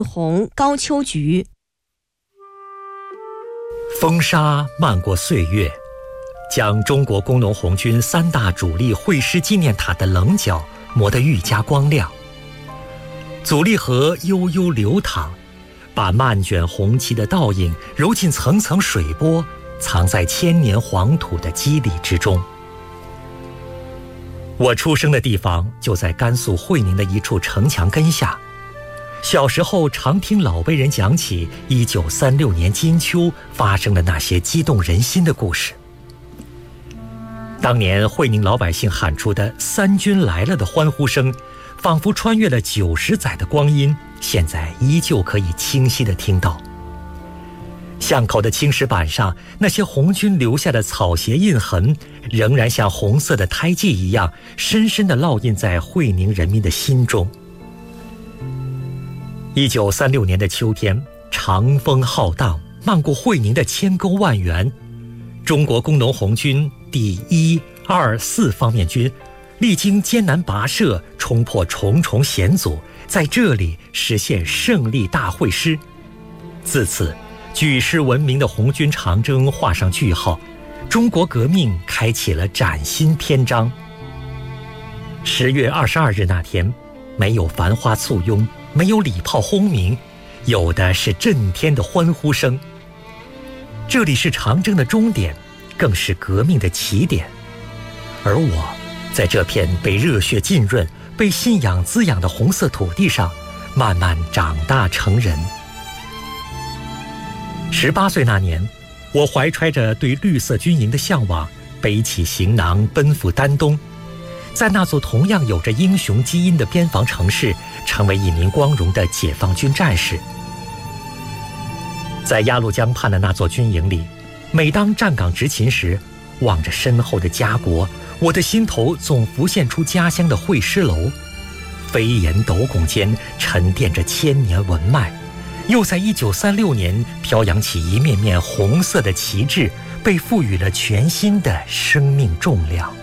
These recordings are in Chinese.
红高丘菊。 风沙漫过岁月，将中国工农红军三大主力会师纪念塔的棱角磨得愈加光亮。阻力河悠悠流淌，把漫卷红旗的倒影揉进层层水波，藏在千年黄土的肌理之中。我出生的地方就在甘肃会宁的一处城墙根下。小时候常听老辈人讲起1936年金秋发生的那些激动人心的故事。当年会宁老百姓喊出的三军来了的欢呼声，仿佛穿越了90载的光阴，现在依旧可以清晰地听到。巷口的青石板上，那些红军留下的草鞋印痕，仍然像红色的胎记一样，深深地烙印在会宁人民的心中。1936年的秋天，长风浩荡，漫过会宁的千沟万园。中国工农红军第1、2、4方面军历经艰难跋涉，冲破重重险阻，在这里实现胜利大会师。自此，举世闻名的红军长征画上句号，中国革命开启了崭新篇章。10月22日那天，没有繁花簇拥，没有礼炮轰鸣，有的是震天的欢呼声。这里是长征的终点，更是革命的起点。而我在这片被热血浸润、被信仰滋养的红色土地上，慢慢长大成人。18岁那年，我怀揣着对绿色军营的向往，背起行囊奔赴丹东，在那座同样有着英雄基因的边防城市，成为一名光荣的解放军战士。在鸭绿江畔的那座军营里，每当站岗执勤时，望着身后的家国，我的心头总浮现出家乡的会师楼，飞檐斗拱间沉淀着千年文脉，又在1936年飘扬起一面面红色的旗帜，被赋予了全新的生命重量。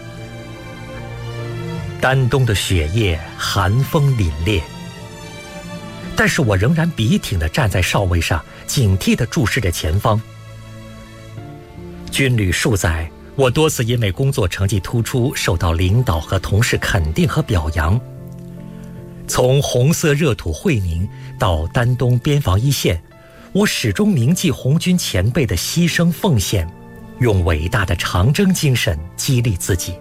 丹东的雪夜寒风凛冽，但是我仍然笔挺地站在哨位上，警惕地注视着前方。军旅数载，我多次因为工作成绩突出，受到领导和同事肯定和表扬。从红色热土会宁到丹东边防一线，我始终铭记红军前辈的牺牲奉献，用伟大的长征精神激励自己。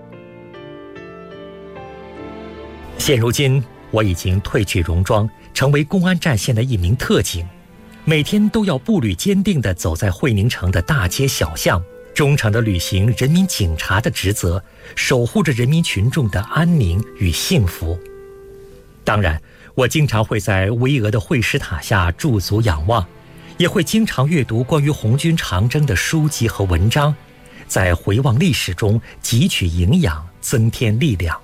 现如今，我已经褪去戎装，成为公安战线的一名特警，每天都要步履坚定地走在会宁城的大街小巷，忠诚地履行人民警察的职责，守护着人民群众的安宁与幸福。当然，我经常会在巍峨的会师塔下驻足仰望，也会经常阅读关于红军长征的书籍和文章，在回望历史中汲取营养，增添力量。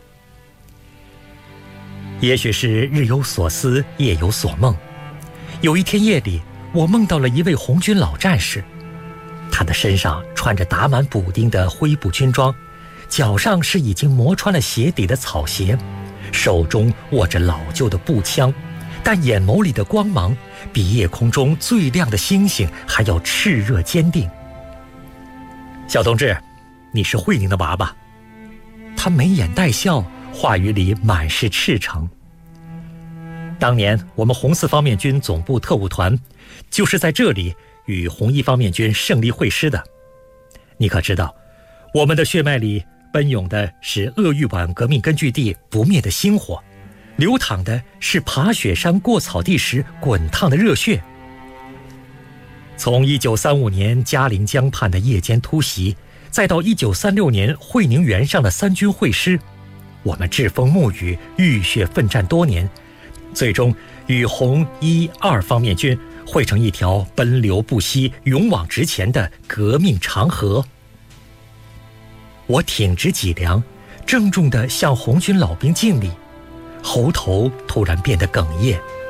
也许是日有所思，夜有所梦，有一天夜里，我梦到了一位红军老战士，他的身上穿着打满补丁的灰布军装，脚上是已经磨穿了鞋底的草鞋，手中握着老旧的步枪，但眼眸里的光芒比夜空中最亮的星星还要炽热坚定。小同志，你是会宁的娃吧？他眉眼带笑，话语里满是赤诚。当年我们红四方面军总部特务团就是在这里与红一方面军胜利会师的。你可知道，我们的血脉里奔涌的是鄂豫皖革命根据地不灭的星火，流淌的是爬雪山过草地时滚烫的热血。从1935年嘉陵江畔的夜间突袭，再到1936年会宁原上的三军会师，我们栉风沐雨，浴血奋战多年，最终与红一、2方面军汇成一条奔流不息、勇往直前的革命长河。我挺直脊梁，郑重地向红军老兵敬礼，喉头突然变得哽咽，